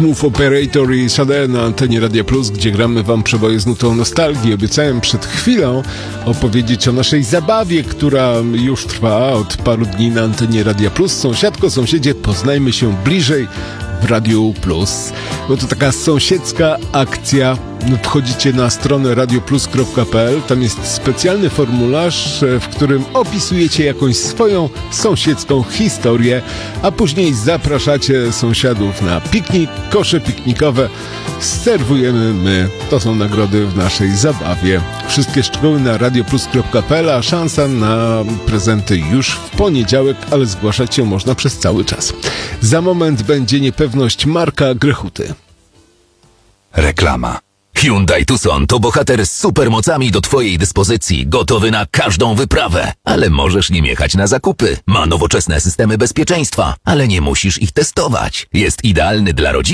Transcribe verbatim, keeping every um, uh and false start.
Smooth Operator i Sade na antenie Radia Plus, gdzie gramy wam przeboje z nutą nostalgii. Obiecałem przed chwilą opowiedzieć o naszej zabawie, która już trwa od paru dni na antenie Radia Plus. Sąsiadko, sąsiedzie, poznajmy się bliżej w Radiu Plus. Bo to taka sąsiedzka akcja. Wchodzicie na stronę radioplus kropka p l, tam jest specjalny formularz, w którym opisujecie jakąś swoją sąsiedzką historię, a później zapraszacie sąsiadów na piknik, kosze piknikowe. Serwujemy my. To są nagrody w naszej zabawie. Wszystkie szczegóły na radioplus kropka p l, a szansa na prezenty już w poniedziałek, ale zgłaszać się można przez cały czas. Za moment będzie niepewność Marka Grechuty. Reklama. Hyundai Tucson to bohater z supermocami do twojej dyspozycji, gotowy na każdą wyprawę. Ale możesz nim jechać na zakupy. Ma nowoczesne systemy bezpieczeństwa, ale nie musisz ich testować. Jest idealny dla rodziny.